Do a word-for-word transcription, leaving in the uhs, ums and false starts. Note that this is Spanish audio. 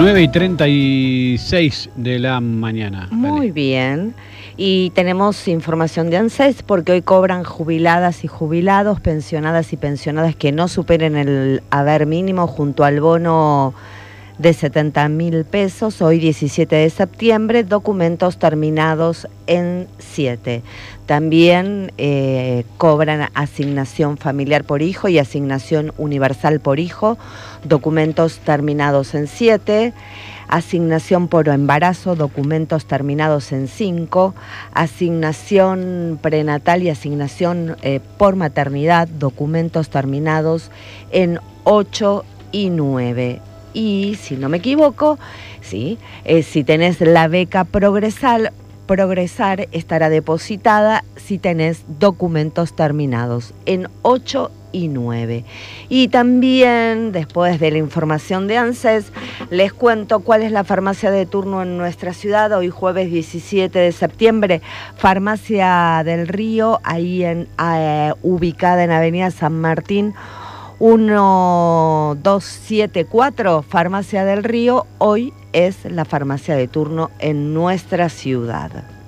nueve y treinta y seis de la mañana. Muy Dale. bien. Y tenemos información de ANSES porque hoy cobran jubiladas y jubilados, pensionadas y pensionadas que no superen el haber mínimo junto al bono de setenta mil pesos, hoy diecisiete de septiembre, documentos terminados en siete. También eh, cobran asignación familiar por hijo y asignación universal por hijo, documentos terminados en siete. Asignación por embarazo, documentos terminados en cinco, asignación prenatal y asignación eh, por maternidad, documentos terminados en ocho y nueve. Y si no me equivoco, sí, eh, si tenés la beca Progresar, Progresar estará depositada si tenés documentos terminados en ocho y nueve. Y también, después de la información de ANSES, les cuento cuál es la farmacia de turno en nuestra ciudad. Hoy jueves diecisiete de septiembre, Farmacia del Río, ahí en, eh, ubicada en Avenida San Martín, uno dos siete cuatro, Farmacia del Río, hoy es la farmacia de turno en nuestra ciudad.